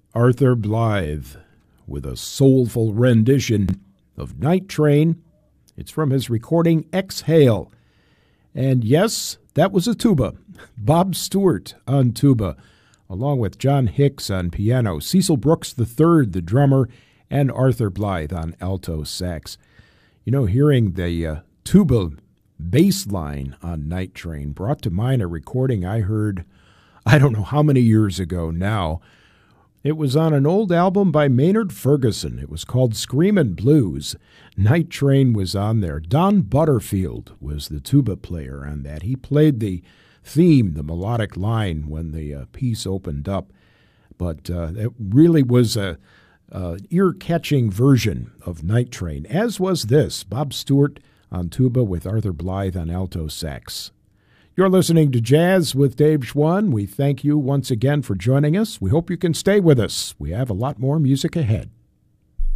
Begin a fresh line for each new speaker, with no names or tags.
Arthur Blythe with a soulful rendition of Night Train. It's from his recording Exhale. And yes, that was a tuba. Bob Stewart on tuba, along with John Hicks on piano, Cecil Brooks III, the drummer, and Arthur Blythe on alto sax. You know, hearing the tuba bass line on Night Train brought to mind a recording I heard, I don't know how many years ago now. It was on an old album by Maynard Ferguson. It was called Screamin' Blues. Night Train was on there. Don Butterfield was the tuba player on that. He played the theme, the melodic line, when the piece opened up. But it really was a ear-catching version of Night Train, as was this, Bob Stewart on tuba with Arthur Blythe on alto sax. You're listening to Jazz with Dave Schwann. We thank you once again for joining us. We hope you can stay with us. We have a lot more music ahead.